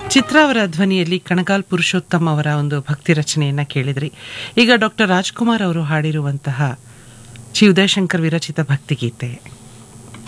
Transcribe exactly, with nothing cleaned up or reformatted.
ಚಿತ್ರ ಅವರ ಧ್ವನಿಯಲ್ಲಿ ಕಣಗಾಲ್ ಪುರುಷೋತ್ತಮ್ ಅವರ ಒಂದು ಭಕ್ತಿ ರಚನೆಯನ್ನ ಕೇಳಿದ್ರಿ. ಈಗ ಡಾಕ್ಟರ್ ರಾಜ್ಕುಮಾರ್ ಅವರು ಹಾಡಿರುವಂತಹ ಚಿ ಉದಯಶಂಕರ್ ವಿರಚಿತ ಭಕ್ತಿಗೀತೆ.